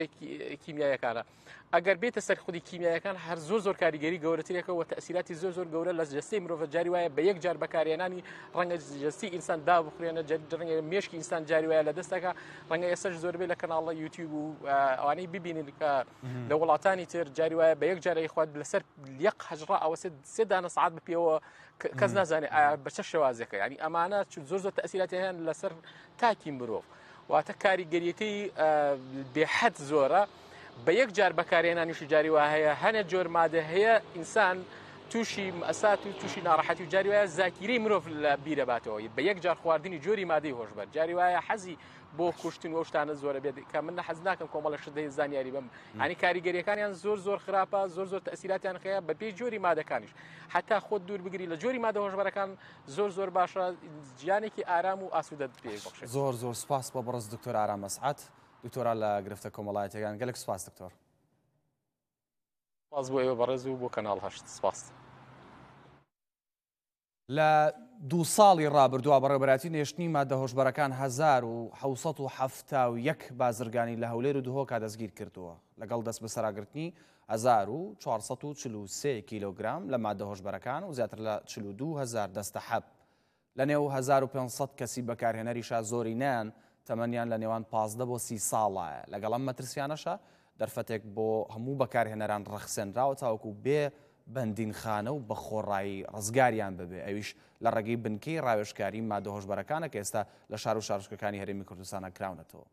کیمیایەکانە ئەگەر بێتە سەر خودی کیمیایەکان هەر زۆر کاریگەری گەورەترێکەوە تەسیراتی زۆر گەورە لە جەستەی مرۆڤ جاری وایە بە یەک جار بەکارهێنانی ڕەنگە جەستی ئینسان دابخورێنە ڕەنگە مێشکی ئینسان جاری وایە لە دەستەکە ڕەنگە ئێستاش زۆربەی لە کەناڵە یوتیوب و ئەوانەی ببینن کە لە وڵاتانی تر جاری وایە بە یەک جارەی خوات لەسەر یەک حەجڕە ئەوە سێ دانە سەعات بپێوە کەس نازانێت بە چه شێوازێکە ینی ئەمانە زۆر تەسیراتی هەیە لەسەر تاکی مرۆڤ واتە کاریگەریەکەی بێحەد زۆرە بە یەک جار بەکارهێنانیشی جاری وا هەیە هەنە جۆر مادە هەیە ئینسان تووشی ئەسات و تووشی ناڕەحەتی و جاری وایە زاکیرەی مرۆڤ لە بیرەباتەوەی بە یەک جار خواردنی جۆری مادەی هۆشبەر جاری وایە حەزی بۆ کوشتن و شتانە زۆرە بێت کە من حەز ناکەم کۆمەڵە شدەی زانیاری بم ینی کاریگەریەکانیان زۆر خراپە زۆر تەسیراتیان خەیە بە پێی جۆری مادەکانیش حتا خۆت دوور بگری لە جۆری مادە هۆشبەرەکان زۆر باشە گیانێکی ئارام و ئاسوودە پێ بەخشێت. زۆر سپاس بە بەڕز دکتۆر ئارام مەسعەد دکتۆرا لە گرفتە کۆمەڵایەتیەکان گەلێک سپاس دکتۆر. سپاس بۆ ئێوە بەڕێز و بۆ کەناڵ هەشت سپاس. لە 2 ساڵی ڕابردووە بەڕێوەبەرەتی نێشتنی مادە هۆشبەرەکان 1970 بازرگانی لە هەولێر و دهۆکا دەستگیر کردووە لەگەڵ دەست بەسەراگرتنی 1443 کیلۆگرام لە مادە هۆشبەرەکان و زیاتر لە 42,000 دەستە حەب لە نێو 1500 کەسی بەکارهێنەریشا زۆری نیان تەمەنیان لە نێوان 15 بۆ 30 ساڵایە لەگەڵ ئەم مەترسیانەشە دەرفەتێک بۆ هەموو بەکارهێنەران ڕەخسێنراوە تاوەکو بێ بەندینخانە و بە خۆڕایی ڕزگاریان ببێ ئەویش لە ڕێگەی بنکەی ڕاوێژکاری مادە هۆشبەرەکانە کە ئێستا لە شار و شارۆچکەکانی هەرێمی کوردستانە کراونەتەوە.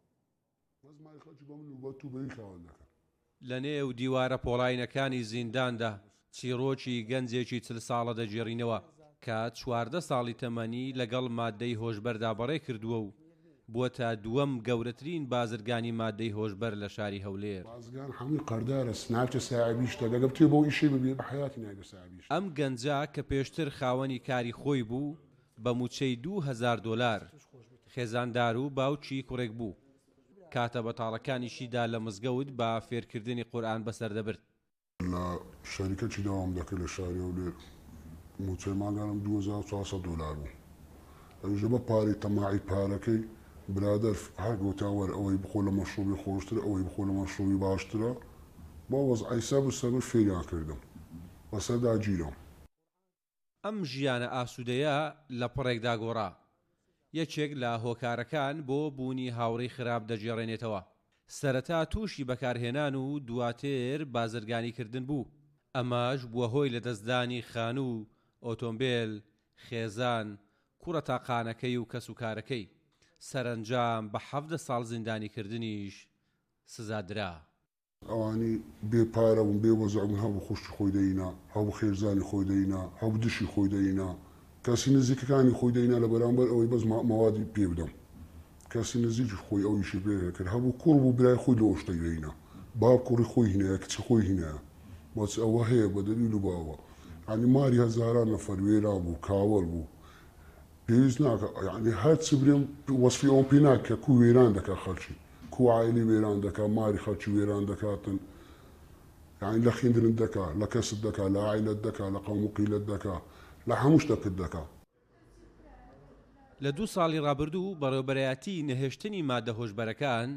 لە نێو دیوارە پۆڵاینەکانی زینداندا چیرۆکی گەنجێکی 40 ساڵە دەجێڕینەوە کە 14 ساڵی تەمەنی لەگەڵ مادەی هۆشبەردا بەڕێ کردووە و بووە تا دووەم گەورەترین بازرگانی مادەی هۆشبەر لە شاری هەولێر. بازرگان هەمووی قەردارە سناوچە ساعبیشتە دەگەم تێ بۆ ئیشی ببێ بە حیاتی ناگە ساعبیش. ئەم گەنجە کە پێشتر خاوەنی کاری خۆی بوو بە موچەی $2000 خێزاندار و باوکی کوڕێک بوو کاتە بەتاڵەکانیشیدا لە مزگەوت بە فێرکردنی قورئان بەسەر دەبرد. لە شەریکەکی داوام دەکرد لە شاری هەولێر موچەی ماگانم $2400 بوو ئەوژە بە پارەی تەماعی پارەکەی برادر هەر گوتاوەر ئەوەی بخۆ لە مەشروبی خۆشترە ئەوەی بخۆ لە مەشروبی باشترە بۆ وەزعی سەر و سەر فێریان کردم بەسەردا گیرم. ئەم ژیانە ئاسوودەیە لە پڕێکدا گۆڕا یەکێک لە هۆکارەکان بۆ بوونی هاوڕێی خراپ دەجێڕێنێتەوە. سەرەتا تووشی بەکارهێنان و دواتر بازرگانیکردن بوو ئەماش بووە هۆی لە دەستدانی خان و ئۆتۆمبیل خێزان کوڕە تاقانەکەی و کەسوکارەکەی سەرنجام بە 17 ساڵ زیندانیکردنیش سزادرا. ئەوانی بێپارە بوون بێ وەزعبوون هەبوو خوشتی خۆی دەینا هەبوو خێرزانی خۆی دەینا هەبوو دشی خۆی دەینا کەسی نزیکەکانی خۆی دەینا لە بەرامبەر ئەوەی بەس مەوادی پێ بدەم کەسی نزیکی خۆی ئەویشی پێ کرد هەبوو کوڕ بوو برای خۆی لە ئۆشتەی دەینا باب کوڕی خۆی هینایە کچی خۆی هینایە بۆچ ئەوە هەیە بە دەلیل و باوە ینی ماری هەزاران نەفەر وێرا بوو کاوەڵ بوو پێویست ناکە ینی هەرچی برێم وەسفی ئەوم پێ ناکە کو وێران دەکا خەڵکی کو عایلی وێران دەکا ماری خەڵکی وێران دەکاتن ینی لە خوێندنت دەکا لە کەست دەکا لە عایلەت دەکا لە قەوم و قیلەت دەکا لە هەموو شتەکەت دەکا. لە 2 ساڵی ڕابردوو بەڕێوەبەرایەتی نەهێشتنی مادە هۆشبەرەکان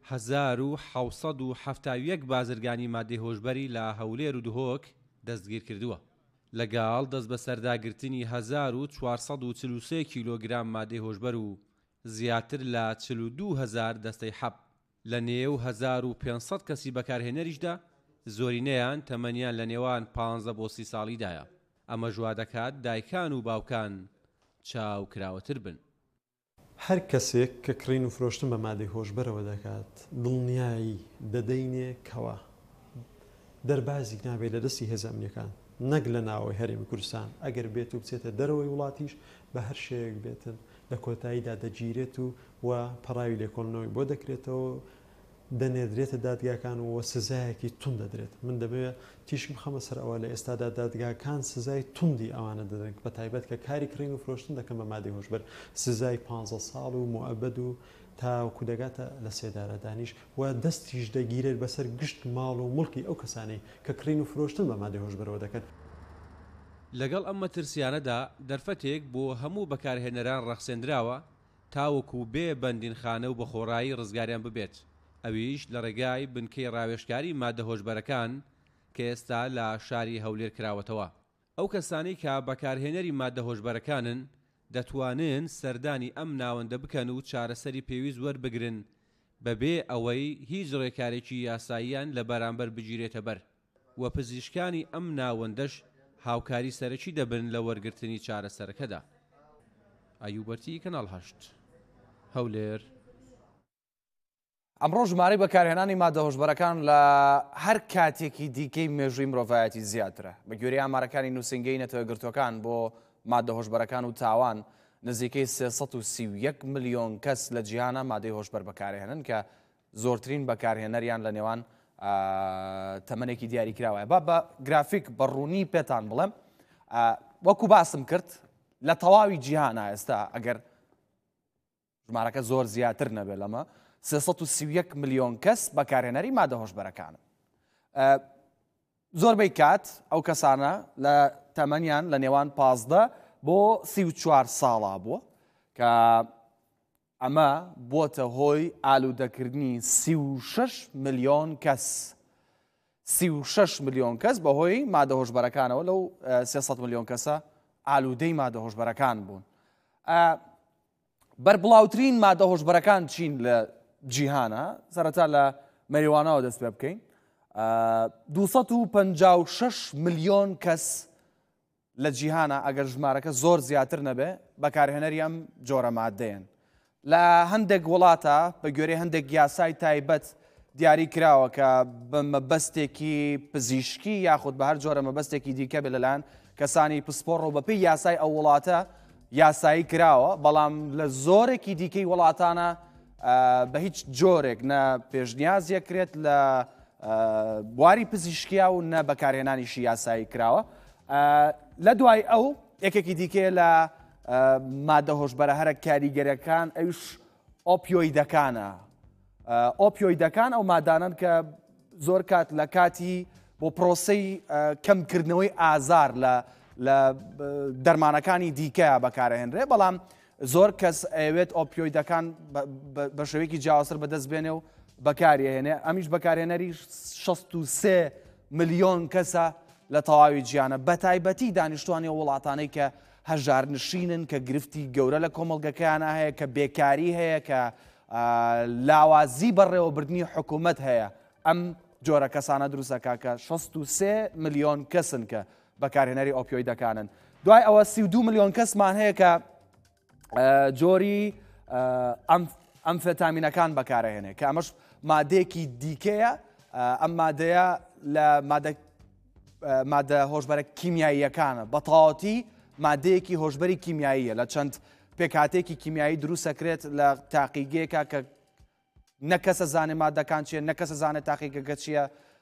1771 بازرگانی مادەی هۆشبەری لە هەولێر و دهۆک دەستگیر کردووە لەگەڵ دەست بە سەرداگرتنی 1443 کیلۆگرام مادەی هۆشبەر و زیاتر لە 42,000 دەستەی حەب لە نێو 1500 کەسی بەکارهێنەریشدا زۆرینەیان تەمەنیان لە نێوان 15 بۆ 30 ساڵیدایە. ئەمە جوا دەکات دایکان و باوکان چاوکراوەتر بن. هەر کەسێک کە کڕین و فرۆشتن بە مادەی هۆشبەرەوە دەکات دڵنیایی دەدەینێ کەوە دەربازێک نابێت لە دەستی هێزە ئەمنیەکان نەک لە ناوەی هەرێمی کوردستان ئەگەر بێت و بچێتە دەرەوەی وڵاتیش بە هەر شێوەیەک بێتن لە کۆتاییدا دەگیرێت و پەراوی لێکۆڵنەوەی بۆ دەکرێتەوە دەنێدرێتە دادگاکان و سزایەکی تون دەدرێت. من دەبێت تیشم خەمە سەر ئەوە لە ئێستادا دادگاکان سزای توندی ئەوانە دەدەن بە تایبەت کە کاری کڕین و فرۆشتن دەکەن بە مادەی هۆشبەر سزای 15 ساڵ و موعەبەد و تاوەکو دەگاتە لە سێدارە دانیش و دەستیش دەگیرێت بەسەر گشت ماڵ و مڵکی ئەو کەسانەی کە کڕین و فرۆشتن بە مادەی هۆشبەرەوە دەکەن. لەگەڵ ئەم مەترسیانەدا دەرفەتێک بۆ هەموو بەکارهێنەران ڕەخسێنراوە تاوەکو بێ بەندینخانە و بە خۆڕایی ڕزگاریان ببێت. ئەویش لە ڕێگای بنکەی ڕاوێژکاری مادە هۆشبەرەکان کە ئێستا لە شاری هەولێر کراوەتەوە. ئەو کەسانی کە بەکارهێنەری مادە هۆشبەرەکانن دەتوانن سەردانی ئەم ناوەندە بکەن و چارەسەری پێویست وەربگرن بەبێ ئەوەی هیچ ڕێکارێکی یاساییان لە بەرامبەر بگیرێتە بەر و پزیشکانی ئەم ناوەندەش هاوکاری سەرەکی دەبن لە وەرگرتنی چارەسەرەکەدا. ئایوبەرتی کەناڵ 8 هەولێر. ئەمڕۆ ژمارەی بەکارهێنانی مادە هۆشبەرەکان لە هەر کاتێکی دیکەی مێژووی مرۆڤایەتی زیاترە. بە گوێرەی ئامارەکانی نووسنگەی نەتەوەگرتوەکان بۆ مادە هۆشبەرەکان و تاوان نزیکەی 331 ملیۆن کەس لە جیهانە مادەی هۆشبەر بەکارهێنن کە زۆرترین بەکارهێنەریان لە نێوان تەمەنێکی دیاریکراوە. با بە گرافیک بەڕوونی پێتان بڵێم وەکو باسم کرد لە تەواوی جیهانە ئێستا ئەگەر ژمارەکە زۆر زیاتر نەبێت لەمە 331 ملیۆن کەس بەکارهێنەری مادە هۆشبەرەکانن. زۆربەی کات ئەو کەسانە لە تەمەنیان لە نێوان 15 بۆ 34 ساڵا بووە کە ئەمە بۆتە هۆی ئالوودەکردنی 36 ملیۆن کەس. 36 ملیۆن کەس بەهۆی مادە هۆشبەرەکانەوە لەو 300 ملیۆن کەسە ئالوودەی مادە هۆشبەرەکان بوون. بەربڵاوترین مادە هۆشبەرەکان چین لە جیهانە سەرەتا لە مەریوانەوە دەست پێ بکەین. 256 ملیۆن کەس لە جیهانە ئەگەر ژمارەکە زۆر زیاتر نەبێ بەکارهێنەری ئەم جۆرە مادەیەن. لە هەندێک وڵاتە بە گوێرەی هەندێک یاسای تایبەت دیاری کراوە کە بە مەبەستێکی پزیشکی یاخود بە هەر جۆرە مەبەستێکی دیکە بێ لەلایەن کەسانی پسپۆڕ و بەپێی یاسای ئەو وڵاتە یاسایی کراوە، بەڵام لە زۆرێکی دیکەی وڵاتانە بە هیچ جۆرێک نە پێشنیازیەکرێت لە بواری پزیشکیا و نە بەکارهێنانیشی یاسایی کراوە. لە دوای ئەو یەکێکی دیکەیە لە مادە هۆشبەرە هەرە کاریگەرەکان ئەوش ئۆپیۆیدەکانە. ئۆپیۆیدەکان ئەو مادانن کە زۆر کات لە کاتی بۆ پرۆسەی کەمکردنەوەی ئازار لە دەرمانەکانی دیکە بەکارهێنرێ، بەڵام زۆر کەس ئەوێت ئۆپیۆیدەکان بە شێوەیەکی جیاوازتر بەدەست بێنێ و بەکارهێنێ. ئەمیش بەکارهێنەری 63 ملیۆن کەسە لە تەواوی جیهانە، بە تایبەتی دانیشتوانی وڵاتانەی کە هەژارنشینن کە گرفتی گەورە لە کۆمەڵگەکەیانە هەیە، کە بێکاری هەیە، کە لاوازی بەڕێوەبردننی حکوومەت هەیە. ئەم جۆرە کەسانە دروستەکە کە 63 ملیۆن کەسن کە بەکارهێنەری ئۆپیۆیدەکانن. دوای ئەوە 32 ملیۆن کەسمان هەیە کە جۆری ئەمفێتامینەکان بەکارهێنێ کە ئەمەش مادەیەکی دیکەیە. ئەم مادەیە لە مادە هۆشبەرە کیمیاییەکانە، بە تەواوەتی مادەیەکی هۆشبەری کیمیاییە لە چەند پێکهاتێکی کیمیایی دروستەکرێت لە تاقیگەیەکە کە نە کەسە زانێ مادەکان چیە، نە کەسە زانێت تاقیگەکە چییە.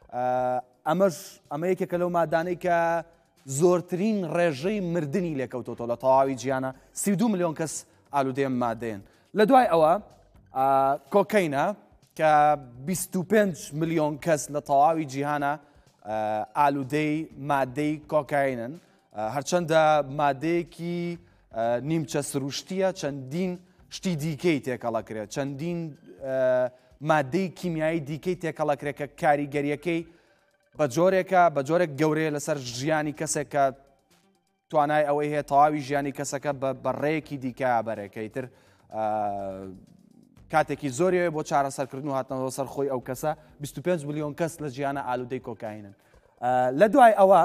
ئەمە یەکێکە لەو مادانەی کە زۆرترین ڕێژەی مردنی لێکەوتۆتەوە لە تەواوی جیهانە. 32 ملیۆن کەس ئالوودەی مادەیەن. لە دوای ئەوە کۆکەینە کە 25 ملیۆن کەس لە تەواوی جیهانە ئالوودەی مادەی کۆکاینن. هەرچەندە مادەیەکی نیمچە سروشتیە، چەندین شتی دیکەی تێکەڵەکرێت، چەندین مادەی کیمیایی دیکەی تێکەڵەکرێت کە کاریگەریەکەی بە جۆرێک گەورەیە لەسەر ژیانی کەسێک کە توانای ئەوەی هەیە تەواوی ژیانی کەسەکە بە ڕێیەکی دیکە بەرێکەی تر کاتێکی زۆریەوە بۆ چارەسەرکردن و هاتنەوە سەر خۆی ئەو کەسە. 25 ملیۆن کەس لە جیهانە ئالوودەی کۆکاینن. لە دوای ئەوە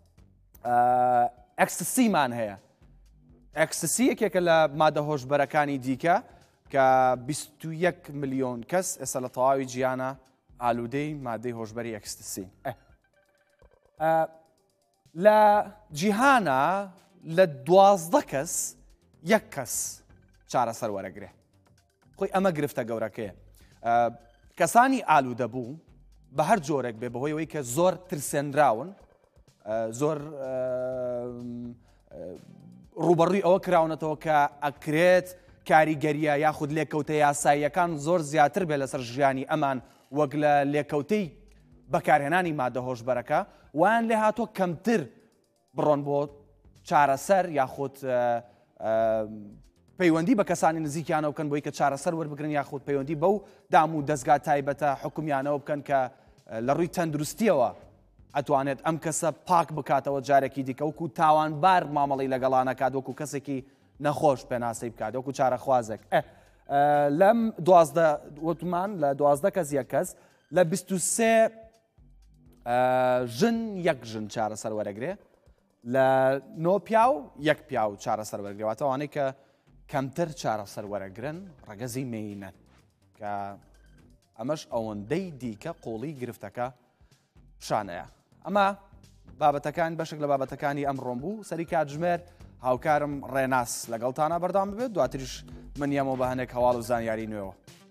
ئەکسسیمان هەیە. ئەکسسی یەکێکە لە مادە هۆشبەرەکانی دیکە کە 21 ملیۆن کەس ئێستا لە تەواوی جیهانە ئالوودەی مادەی هۆشبەری ئەکسسی. لە جیهانە لە 12 کەس یەک کەس چارەسەر وەرەگرێ. خۆی ئەمە گرفتە گەورەکەیە. کەسانی ئالوودە بوو بە هەر جۆرێک بێ بەهۆی ئەوەی کە زۆر ترسێنراون، زۆر ڕوبەڕووی ئەوە کراونەتەوە کە ئەکرێت کاریگەریە یاخود لێکەوتە یاساییەکان زۆر زیاتر بێ لەسەر ژیانی ئەمان وەک لە لێکەوتەی بەکارهێنانی مادە هۆشبەرەکە، ویان لێ هاتۆ کەمتر بڕۆن بۆ چارەسەر یاخود پەیوەندی بە کەسانی نزیکیانەوە بکەن بۆی کە چارەسەر وەربگرن یاخود پەیوەندی بەو دام و دەستگا تایبەتە حکومیانەوە بکەن کە لە ڕووی تەندروستیەوە ئەتوانێت ئەم کەسە پاک بکاتەوە جارێکی دیکە وەکو تاوانبار مامەڵی لەگەڵانەکات وەکو کەسێکی نەخۆش پێناسەی بکات وەکو چارەخوازێک لەم وتمان لە 12 کەس یەک کەس لە 23 ژن یەک ژن چارەسەر وەرەگرێ لە 9 پیا و یەک پیا و چارەسەر وەرگێواتە ئەوانەی کە کەمتر چارەسەر وەرەگرن ڕەگەزی مێینەن کە ئەمەش ئەوەندەی دیکە قۆڵی گرفتەکە شانەیە ئەمە بابەتەکان بەشێک لە بابەتەکانی ئەمڕۆم بوو سەری کاتژمێر هاوکارم ڕێناس لەگەڵتانە بەردام ببێت دواتریش من یەمەوە بە هەنێک هەواڵ و زانیاری نوێەوە